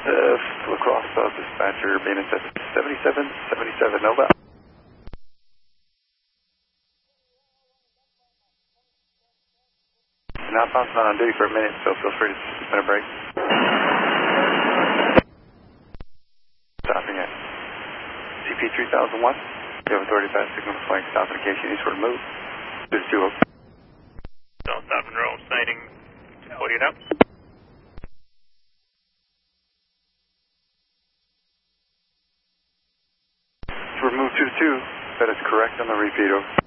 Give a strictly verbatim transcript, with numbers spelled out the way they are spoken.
Uh, lacrosse South dispatcher, being at seventy-seven seventy-seven, Nova. Not bouncing on duty for a minute, so feel free to spin a break. Stopping at C P three thousand one. You have authority to pass signal to flank stop in case you need sort of move. This is two oh. South South Monroe, sighting. What do you know? To remove two two, that is correct on the repeat. Over.